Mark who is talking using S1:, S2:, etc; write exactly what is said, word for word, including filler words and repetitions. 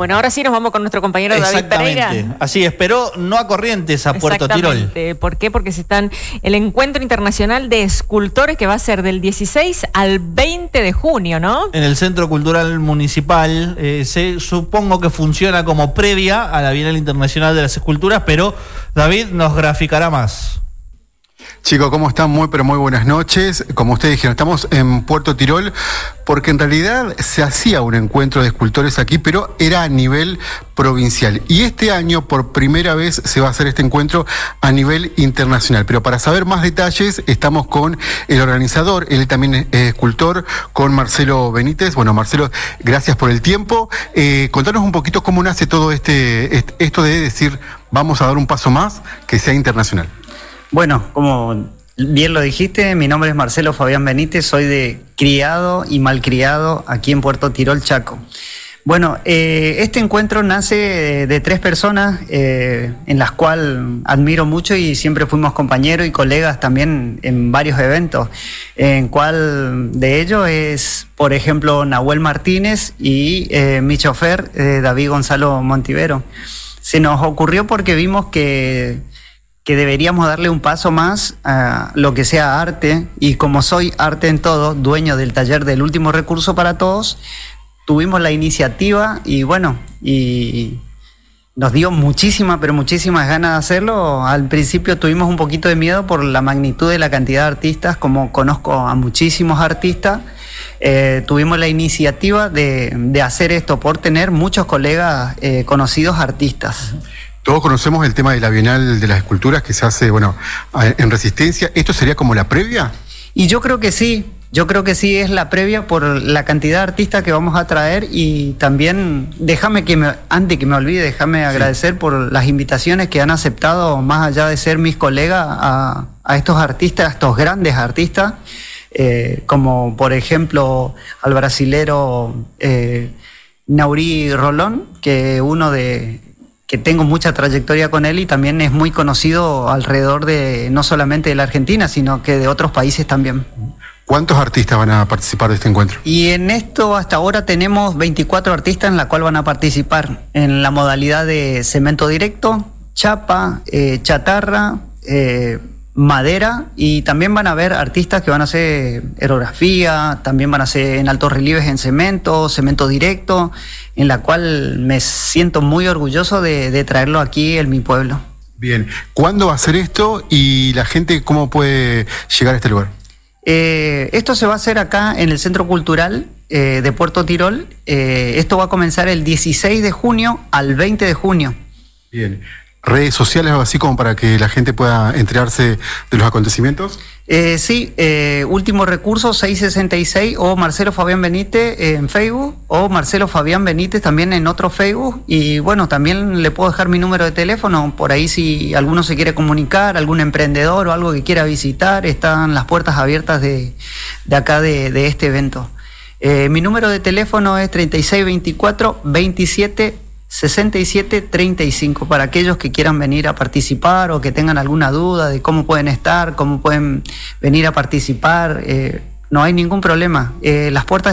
S1: Bueno, ahora sí nos vamos con nuestro compañero David Pereira.
S2: Así es, pero no a Corrientes, a Puerto Tirol.
S1: ¿Por qué? Porque se están el Encuentro Internacional de Escultores, que va a ser del dieciséis al veinte de junio, ¿no?
S2: En el Centro Cultural Municipal. Eh, se, supongo que funciona como previa a la Bienal Internacional de las Esculturas, pero David nos graficará más.
S3: Chicos, ¿cómo están? Muy, pero muy buenas noches. Como ustedes dijeron, estamos en Puerto Tirol porque en realidad se hacía un encuentro de escultores aquí, pero era a nivel provincial. Y este año, por primera vez, se va a hacer este encuentro a nivel internacional. Pero para saber más detalles, estamos con el organizador, él también es escultor, con Marcelo Benítez. Bueno, Marcelo, gracias por el tiempo. Eh, contanos un poquito cómo nace todo este, esto de decir, vamos a dar un paso más que sea internacional.
S4: Bueno, como bien lo dijiste, mi nombre es Marcelo Fabián Benítez, soy de criado y malcriado aquí en Puerto Tirol, Chaco. Bueno, eh, este encuentro nace de, de tres personas eh, en las cuales admiro mucho y siempre fuimos compañeros y colegas también en varios eventos, en cual de ellos es, por ejemplo, Nahuel Martínez y eh, mi chofer, eh, David Gonzalo Montivero. Se nos ocurrió porque vimos que... que deberíamos darle un paso más a lo que sea arte, y como soy Arte en Todo, dueño del taller del Último Recurso para Todos, tuvimos la iniciativa y bueno, y nos dio muchísimas, pero muchísimas ganas de hacerlo. Al principio tuvimos un poquito de miedo por la magnitud de la cantidad de artistas, como conozco a muchísimos artistas. Eh, tuvimos la iniciativa de, de hacer esto por tener muchos colegas eh, conocidos artistas.
S3: Todos conocemos el tema de la Bienal de las Esculturas que se hace, bueno, en Resistencia. ¿Esto sería como la previa?
S4: Y yo creo que sí, yo creo que sí es la previa por la cantidad de artistas que vamos a traer, y también déjame que me, antes que me olvide, déjame sí. agradecer por las invitaciones que han aceptado, más allá de ser mis colegas, a, a estos artistas, a estos grandes artistas, eh, como por ejemplo al brasilero eh, Nauri Rolón, que uno de... que tengo mucha trayectoria con él y también es muy conocido alrededor de, no solamente de la Argentina, sino que de otros países también.
S3: ¿Cuántos artistas van a participar de este encuentro?
S4: Y en esto hasta ahora tenemos veinticuatro artistas en la cual van a participar en la modalidad de cemento directo, chapa, eh, chatarra, eh, madera, y también van a haber artistas que van a hacer aerografía, también van a hacer en altos relieves en cemento, cemento directo, en la cual me siento muy orgulloso de, de traerlo aquí en mi pueblo.
S3: Bien, ¿cuándo va a ser esto y la gente cómo puede llegar a este lugar?
S4: Eh, esto se va a hacer acá en el Centro Cultural eh, de Puerto Tirol. Eh, esto va a comenzar el dieciséis de junio al veinte de junio.
S3: Bien. ¿Redes sociales o así como para que la gente pueda enterarse de los acontecimientos?
S4: Eh, sí, eh, Último Recurso seiscientos sesenta y seis o Marcelo Fabián Benítez en Facebook, o Marcelo Fabián Benítez también en otro Facebook. Y bueno, también le puedo dejar mi número de teléfono por ahí si alguno se quiere comunicar, algún emprendedor o algo que quiera visitar, están las puertas abiertas de, de acá de, de este evento. Eh, mi número de teléfono es treinta y seis veinticuatro veintisiete sesenta y siete treinta y cinco para aquellos que quieran venir a participar o que tengan alguna duda de cómo pueden estar, cómo pueden venir a participar. Eh, no hay ningún problema. Eh, las puertas